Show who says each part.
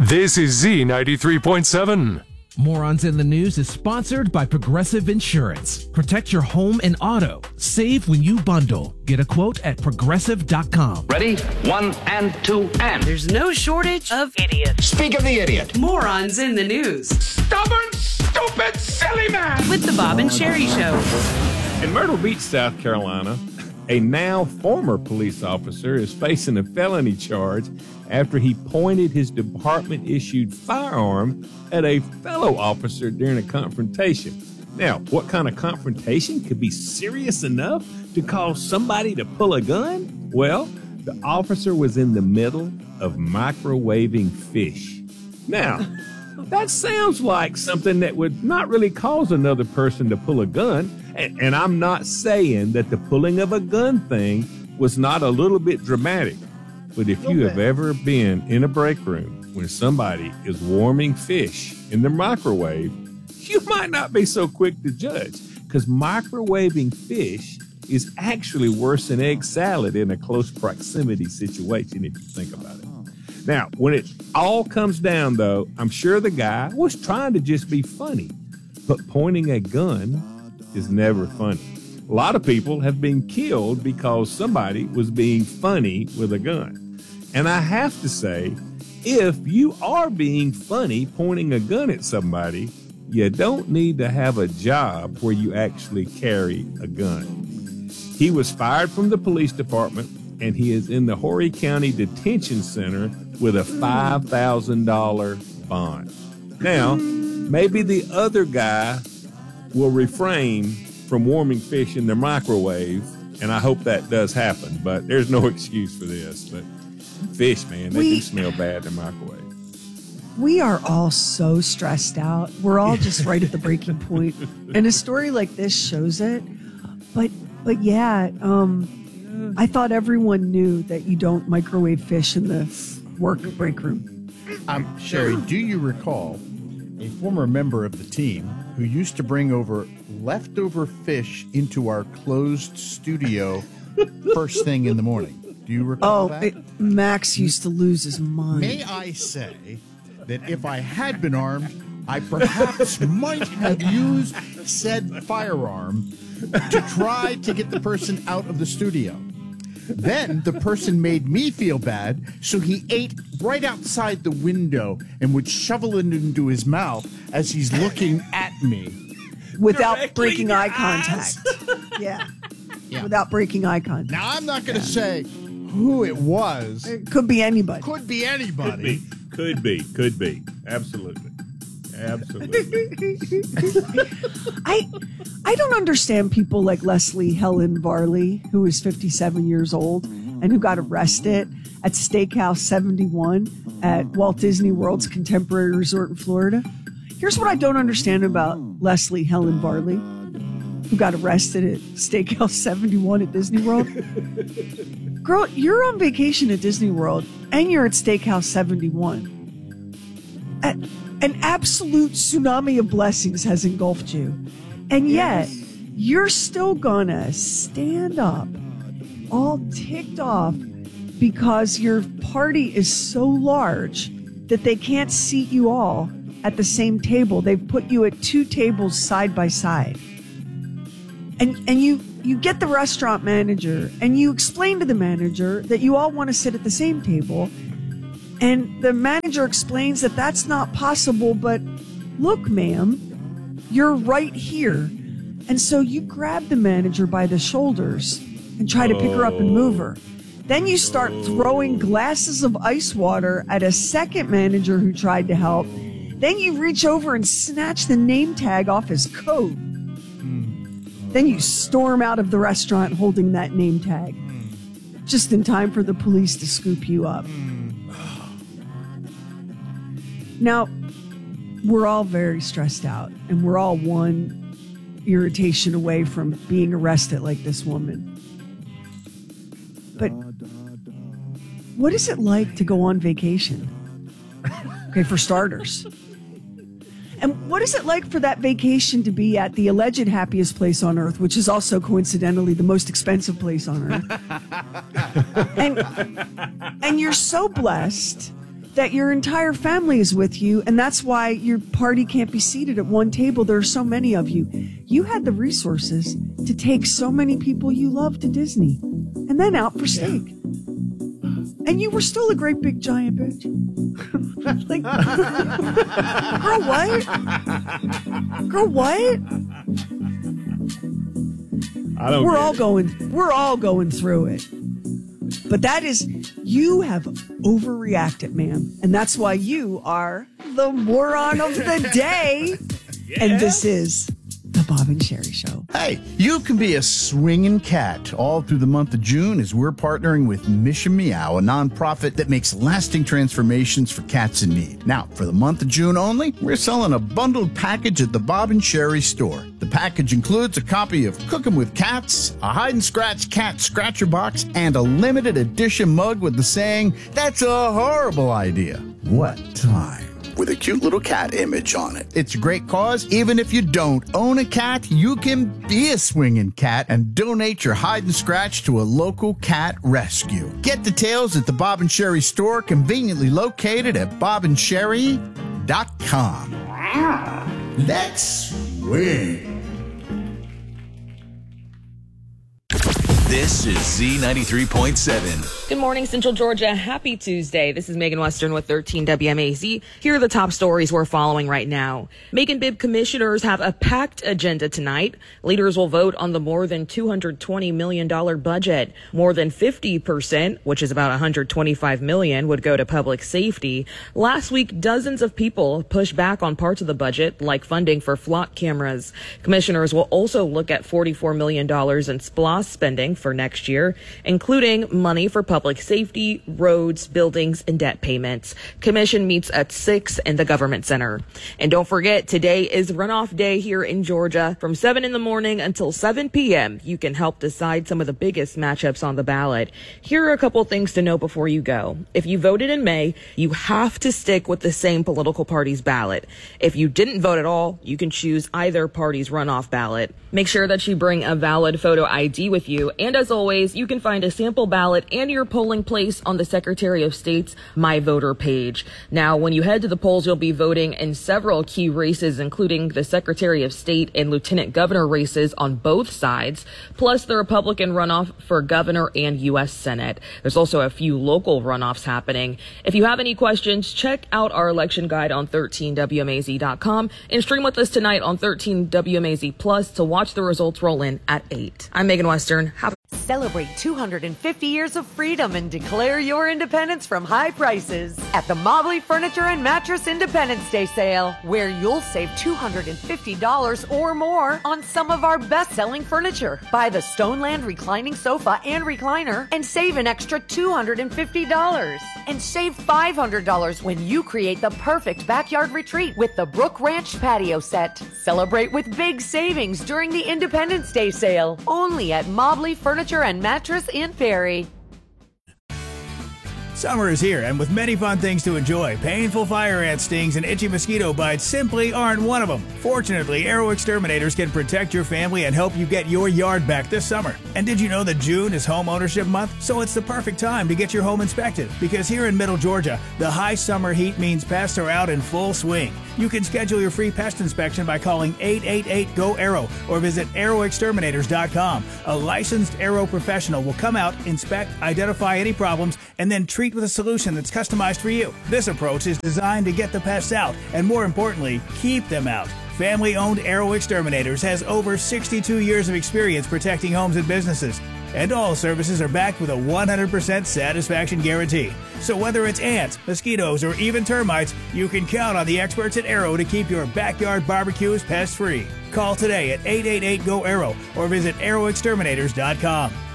Speaker 1: This is Z93.7.
Speaker 2: Morons in the News is sponsored by Progressive Insurance. Protect your home and auto. Save when you bundle. Get a quote at progressive.com.
Speaker 3: Ready? 1 and 2 and.
Speaker 4: There's no shortage of idiots.
Speaker 5: Speak of the idiot.
Speaker 4: Morons in the News.
Speaker 6: Stubborn, stupid, silly man.
Speaker 4: With the Bob and Sherry Show.
Speaker 7: In Myrtle Beach, South Carolina, a now former police officer is facing a felony charge after he pointed his department-issued firearm at a fellow officer during a confrontation. Now, what kind of confrontation could be serious enough to cause somebody to pull a gun? Well, the officer was in the middle of microwaving fish. Now, that sounds like something that would not really cause another person to pull a gun. And I'm not saying that the pulling of a gun thing was not a little bit dramatic. But if you have ever been in a break room when somebody is warming fish in the microwave, you might not be so quick to judge, because microwaving fish is actually worse than egg salad in a close proximity situation, if you think about it. Now, when it all comes down, though, I'm sure the guy was trying to just be funny, but pointing a gun is never funny. A lot of people have been killed because somebody was being funny with a gun. And I have to say, if you are being funny pointing a gun at somebody, you don't need to have a job where you actually carry a gun. He was fired from the police department, and he is in the Horry County Detention Center with a $5,000 bond. Now, maybe the other guy will refrain from warming fish in the microwave, and I hope that does happen, but there's no excuse for this. But fish, man, they do smell bad in the microwave.
Speaker 8: We are all so stressed out. We're all just right at the breaking point. And a story like this shows it. But yeah, I thought everyone knew that you don't microwave fish in the work break room.
Speaker 9: Sherry, do you recall a former member of the team who used to bring over leftover fish into our closed studio first thing in the morning? Do you recall that?
Speaker 8: Max used to lose his mind.
Speaker 9: May I say that if I had been armed, I perhaps might have used said firearm to try to get the person out of the studio. Then the person made me feel bad, so he ate right outside the window and would shovel it into his mouth as he's looking at me.
Speaker 8: Without breaking eye contact. Yeah. Without breaking eye contact.
Speaker 9: Now, I'm not going to say who it was.
Speaker 8: It could be anybody.
Speaker 9: Could be anybody.
Speaker 7: Could be. Absolutely.
Speaker 8: I don't understand people like Leslie Helen Varley, who is 57 years old and who got arrested at Steakhouse 71 at Walt Disney World's Contemporary Resort in Florida. Here's what I don't understand about Leslie Helen Varley, who got arrested at Steakhouse 71 at Disney World. Girl, you're on vacation at Disney World and you're at Steakhouse 71. An absolute tsunami of blessings has engulfed you. And yet, you're still gonna stand up all ticked off because your party is so large that they can't seat you all at the same table. They've put you at two tables side by side. And you get the restaurant manager and you explain to the manager that you all want to sit at the same table. And the manager explains that that's not possible, but look, ma'am, you're right here. And so you grab the manager by the shoulders and try to pick her up and move her. Then you start throwing glasses of ice water at a second manager who tried to help. Then you reach over and snatch the name tag off his coat. Then you storm out of the restaurant holding that name tag. Just in time for the police to scoop you up. Now, we're all very stressed out, and we're all one irritation away from being arrested like this woman. But what is it like to go on vacation? Okay, for starters. And what is it like for that vacation to be at the alleged happiest place on earth, which is also coincidentally the most expensive place on earth? and you're so blessed that your entire family is with you, and that's why your party can't be seated at one table. There are so many of you. You had the resources to take so many people you love to Disney and then out for steak. And you were still a great big giant bitch. Like, girl, what? Girl, what? We're all going through it. But that is, you have overreacted, ma'am. And that's why you are the moron of the day. Yeah. And this is the Bob and Sherry Show.
Speaker 9: Hey, you can be a swinging cat all through the month of June as we're partnering with Mission Meow, a nonprofit that makes lasting transformations for cats in need. Now, for the month of June only, we're selling a bundled package at the Bob and Sherry store. The package includes a copy of Cookin' with Cats, a hide and scratch cat scratcher box, and a limited edition mug with the saying, "That's a horrible idea. What time?" with a cute little cat image on it. It's a great cause. Even if you don't own a cat, you can be a swinging cat and donate your hide and scratch to a local cat rescue. Get details at the Bob and Sherry store, conveniently located at bobandsherry.com. Let's swing.
Speaker 5: This is Z93.7.
Speaker 10: Good morning, Central Georgia. Happy Tuesday. This is Megan Western with 13 WMAZ. Here are the top stories we're following right now. Macon Bibb commissioners have a packed agenda tonight. Leaders will vote on the more than $220 million budget. More than 50%, which is about $125 million, would go to public safety. Last week, dozens of people pushed back on parts of the budget, like funding for flock cameras. Commissioners will also look at $44 million in SPLOST spending for next year, including money for public safety, roads, buildings, and debt payments. Commission meets at 6 in the Government Center. And don't forget, today is runoff day here in Georgia. From 7 in the morning until 7 p.m., you can help decide some of the biggest matchups on the ballot. Here are a couple things to know before you go. If you voted in May, you have to stick with the same political party's ballot. If you didn't vote at all, you can choose either party's runoff ballot. Make sure that you bring a valid photo ID with you. And as always, you can find a sample ballot and your polling place on the Secretary of State's My Voter page. Now, when you head to the polls, you'll be voting in several key races, including the Secretary of State and Lieutenant Governor races on both sides, plus the Republican runoff for Governor and U.S. Senate. There's also a few local runoffs happening. If you have any questions, check out our election guide on 13WMAZ.com and stream with us tonight on 13WMAZ Plus to watch the results roll in at 8. I'm Megan Western.
Speaker 11: Celebrate 250 years of freedom and declare your independence from high prices at the Mobley Furniture and Mattress Independence Day sale, where you'll save $250 or more on some of our best-selling furniture. Buy the Stoneland reclining sofa and recliner and save an extra $250. And save $500 when you create the perfect backyard retreat with the Brook Ranch patio set. Celebrate with big savings during the Independence Day sale, only at Mobley Furniture and Mattress in Perry.
Speaker 12: Summer is here, and with many fun things to enjoy, painful fire ant stings and itchy mosquito bites simply aren't one of them. Fortunately, Arrow Exterminators can protect your family and help you get your yard back this summer. And did you know that June is Home Ownership Month? So it's the perfect time to get your home inspected, because here in Middle Georgia, the high summer heat means pests are out in full swing. You can schedule your free pest inspection by calling 888-GO-ARROW or visit arrowexterminators.com. A licensed Arrow professional will come out, inspect, identify any problems, and then treat with a solution that's customized for you. This approach is designed to get the pests out and, more importantly, keep them out. Family-owned Arrow Exterminators has over 62 years of experience protecting homes and businesses. And all services are backed with a 100% satisfaction guarantee. So whether it's ants, mosquitoes, or even termites, you can count on the experts at Arrow to keep your backyard barbecues pest-free. Call today at 888-GO-ARROW or visit arrowexterminators.com.